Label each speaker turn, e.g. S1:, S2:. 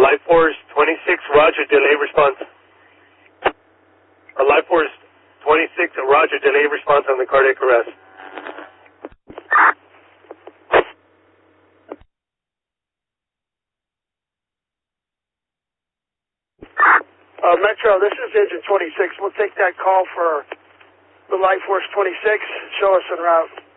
S1: Life Force 26, roger, delay response. Life Force 26, roger, delay response on the cardiac arrest.
S2: Metro, this is Agent 26. We'll take that call for the Life Force 26. Show us en route.